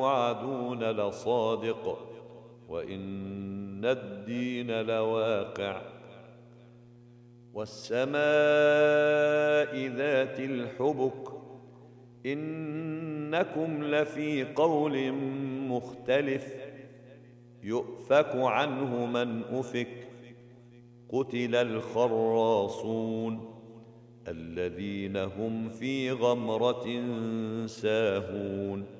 توعدون لصادق وإن الدين لواقع والسماء ذات الحبك إنكم لفي قول مختلف يؤفك عنه من أفك قتل الخراصون الذين هم في غمرة ساهون